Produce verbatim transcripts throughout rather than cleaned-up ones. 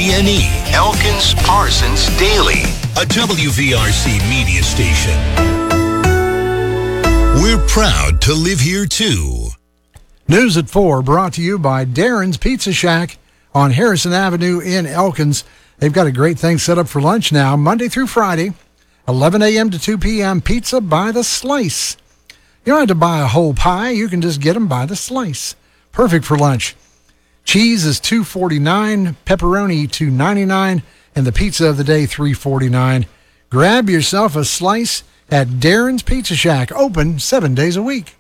W N E, Elkins Parsons Daily, a W V R C media station. We're proud to live here, too. News at four, brought to you by Darren's Pizza Shack on Harrison Avenue in Elkins. They've got a great thing set up for lunch now, Monday through Friday, eleven a.m. to two p.m., pizza by the slice. You don't have to buy a whole pie. You can just get them by the slice. Perfect for lunch. Cheese is two forty-nine, pepperoni two ninety-nine, and the pizza of the day three forty-nine. Grab yourself a slice at Darren's Pizza Shack, open seven days a week.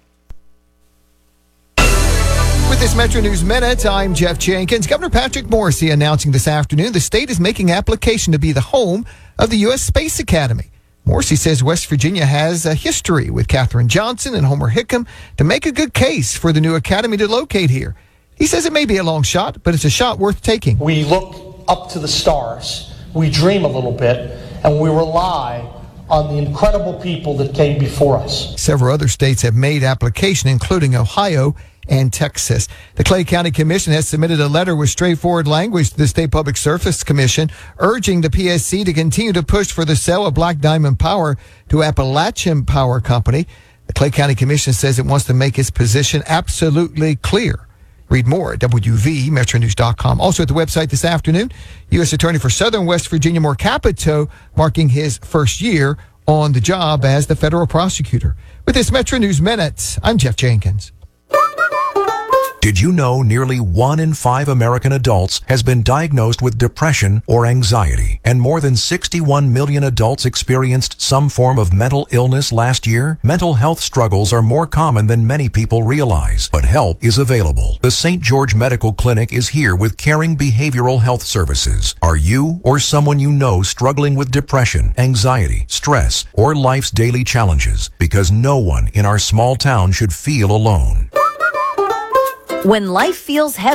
With this Metro News Minute, I'm Jeff Jenkins. Governor Patrick Morrisey announcing this afternoon the state is making application to be the home of the U S Space Academy. Morrisey says West Virginia has a history with Katherine Johnson and Homer Hickam to make a good case for the new academy to locate here. He says it may be a long shot, but it's a shot worth taking. We look up to the stars, we dream a little bit, and we rely on the incredible people that came before us. Several other states have made application, including Ohio and Texas. The Clay County Commission has submitted a letter with straightforward language to the State Public Service Commission, urging the P S C to continue to push for the sale of Black Diamond Power to Appalachian Power Company. The Clay County Commission says it wants to make its position absolutely clear. Read more at W V Metro News dot com. Also at the website this afternoon, U S Attorney for Southern West Virginia, Moore Capito, marking his first year on the job as the federal prosecutor. With this Metro News Minute, I'm Jeff Jenkins. Did you know nearly one in five American adults has been diagnosed with depression or anxiety, and more than sixty-one million adults experienced some form of mental illness last year? Mental health struggles are more common than many people realize, but help is available. The Saint George Medical Clinic is here with caring behavioral health services. Are you or someone you know struggling with depression, anxiety, stress, or life's daily challenges? Because no one in our small town should feel alone. When life feels heavy,